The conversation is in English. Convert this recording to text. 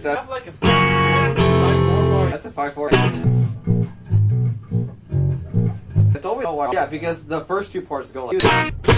7. Have like a 5-4. That's a 5-4. It's always yeah, because the first two parts go like.